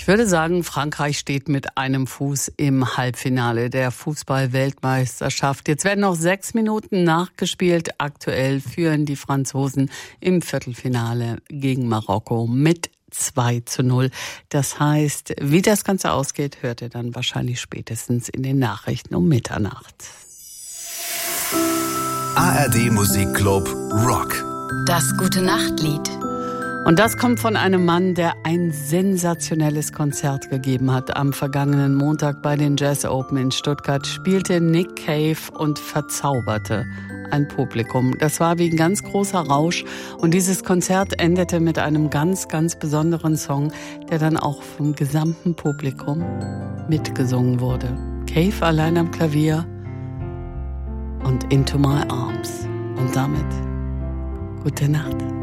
Ich würde sagen, Frankreich steht mit einem Fuß im Halbfinale der Fußball-Weltmeisterschaft. Jetzt werden noch 6 Minuten nachgespielt. Aktuell führen die Franzosen im Viertelfinale gegen Marokko mit 2:0. Das heißt, wie das Ganze ausgeht, hört ihr dann wahrscheinlich spätestens in den Nachrichten um Mitternacht. ARD Musikclub Rock. Das Gute-Nacht-Lied. Und das kommt von einem Mann, der ein sensationelles Konzert gegeben hat. Am vergangenen Montag bei den Jazz Open in Stuttgart spielte Nick Cave und verzauberte ein Publikum. Das war wie ein ganz großer Rausch. Und dieses Konzert endete mit einem ganz, ganz besonderen Song, der dann auch vom gesamten Publikum mitgesungen wurde. Cave allein am Klavier und Into My Arms. Und damit gute Nacht.